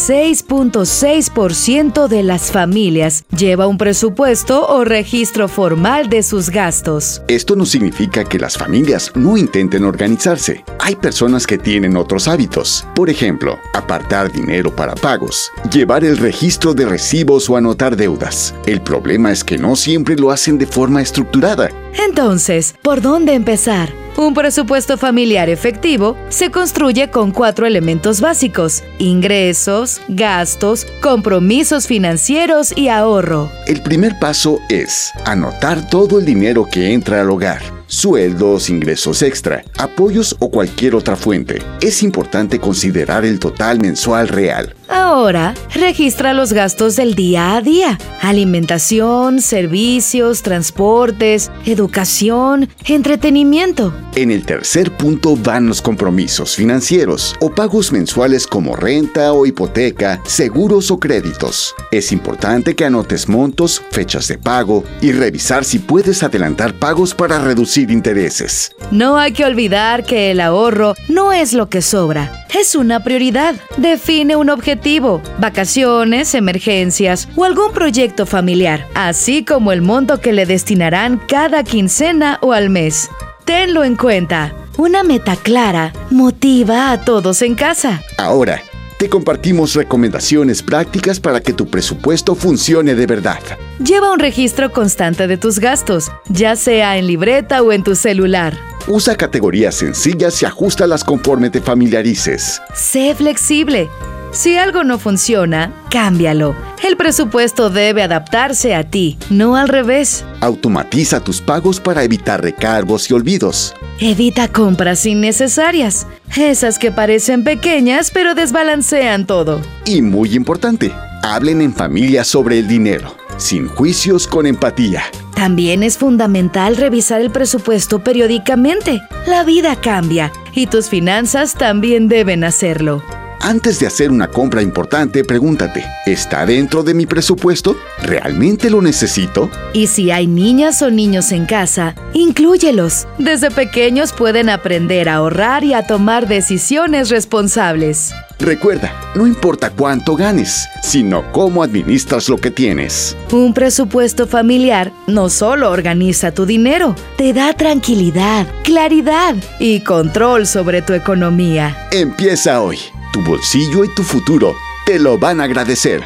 36.6% de las familias lleva un presupuesto o registro formal de sus gastos. Esto no significa que las familias no intenten organizarse. Hay personas que tienen otros hábitos. Por ejemplo, apartar dinero para pagos, llevar el registro de recibos o anotar deudas. El problema es que no siempre lo hacen de forma estructurada. Entonces, ¿por dónde empezar? Un presupuesto familiar efectivo se construye con 4 elementos básicos: ingresos, gastos, compromisos financieros y ahorro. El primer paso es anotar todo el dinero que entra al hogar. Sueldos, ingresos extra, apoyos o cualquier otra fuente. Es importante considerar el total mensual real. Ahora, registra los gastos del día a día: alimentación, servicios, transportes, educación, entretenimiento. En el tercer punto van los compromisos financieros o pagos mensuales como renta o hipoteca, seguros o créditos. Es importante que anotes montos, fechas de pago y revisar si puedes adelantar pagos para reducir intereses. No hay que olvidar que el ahorro no es lo que sobra, es una prioridad. Define un objetivo, vacaciones, emergencias o algún proyecto familiar, así como el monto que le destinarán cada quincena o al mes. Tenlo en cuenta. Una meta clara motiva a todos en casa. Ahora, te compartimos recomendaciones prácticas para que tu presupuesto funcione de verdad. Lleva un registro constante de tus gastos, ya sea en libreta o en tu celular. Usa categorías sencillas y ajustalas conforme te familiarices. Sé flexible. Si algo no funciona, cámbialo. El presupuesto debe adaptarse a ti, no al revés. Automatiza tus pagos para evitar recargos y olvidos. Evita compras innecesarias, esas que parecen pequeñas pero desbalancean todo. Y muy importante, hablen en familia sobre el dinero, sin juicios, con empatía. También es fundamental revisar el presupuesto periódicamente. La vida cambia y tus finanzas también deben hacerlo. Antes de hacer una compra importante, pregúntate, ¿está dentro de mi presupuesto? ¿Realmente lo necesito? Y si hay niñas o niños en casa, inclúyelos. Desde pequeños pueden aprender a ahorrar y a tomar decisiones responsables. Recuerda, no importa cuánto ganes, sino cómo administras lo que tienes. Un presupuesto familiar no solo organiza tu dinero, te da tranquilidad, claridad y control sobre tu economía. Empieza hoy. Tu bolsillo y tu futuro te lo van a agradecer.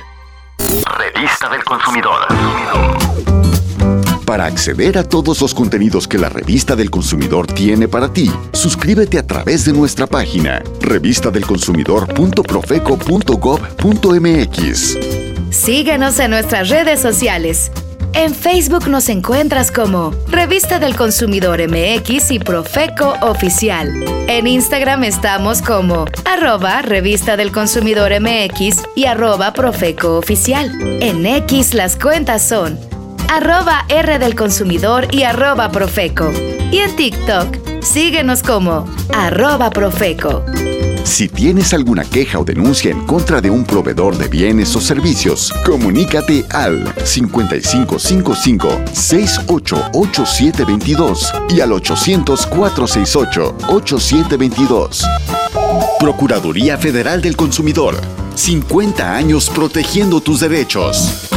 Revista del Consumidor. Para acceder a todos los contenidos que la Revista del Consumidor tiene para ti, suscríbete a través de nuestra página revistadelconsumidor.profeco.gov.mx. Síguenos en nuestras redes sociales. En Facebook nos encuentras como Revista del Consumidor MX y Profeco Oficial. En Instagram estamos como @Revista del Consumidor MX y @Profeco Oficial. En X las cuentas son @R del Consumidor y @Profeco. Y en TikTok, síguenos como @Profeco. Si tienes alguna queja o denuncia en contra de un proveedor de bienes o servicios, comunícate al 5555-688722 y al 800-468-8722. Procuraduría Federal del Consumidor. 50 años protegiendo tus derechos.